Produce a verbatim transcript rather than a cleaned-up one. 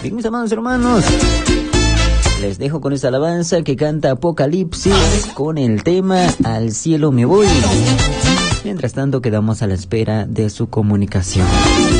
Bien, mis amados hermanos, les dejo con esta alabanza que canta Apocalipsis con el tema Al cielo me voy. Mientras tanto, quedamos a la espera de su comunicación.